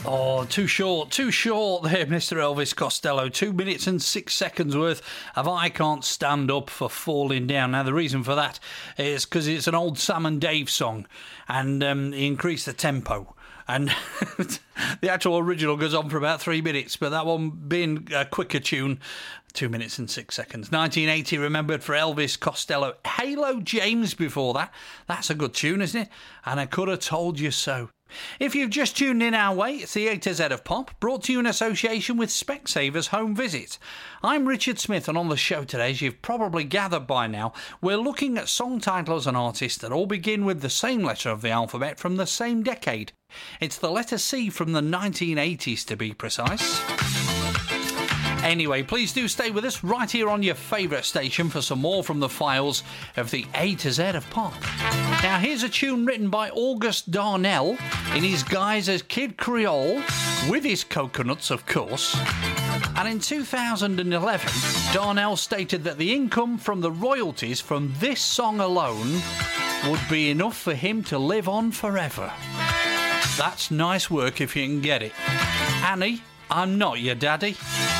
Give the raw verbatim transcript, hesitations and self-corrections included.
Oh, too short, too short there, Mister Elvis Costello. Two minutes and six seconds worth of I Can't Stand Up for Falling Down. Now, the reason for that is because it's an old Sam and Dave song, and um, he increased the tempo. And the actual original goes on for about three minutes, but that one being a quicker tune, two minutes and six seconds. nineteen eighty, remembered for Elvis Costello. Halo James before that. That's a good tune, isn't it? And I Could Have Told You So. If you've just tuned in our way, it's the A to Z of Pop, brought to you in association with Specsavers Home Visit. I'm Richard Smith, and on the show today, as you've probably gathered by now, we're looking at song titles and artists that all begin with the same letter of the alphabet from the same decade. It's the letter C from the nineteen eighties, to be precise. Anyway, please do stay with us right here on your favourite station for some more from the files of the A to Z of Pop. Now, here's a tune written by August Darnell in his guise as Kid Creole, with his coconuts, of course. And in two thousand eleven, Darnell stated that the income from the royalties from this song alone would be enough for him to live on forever. That's nice work if you can get it. Annie, I'm not your daddy.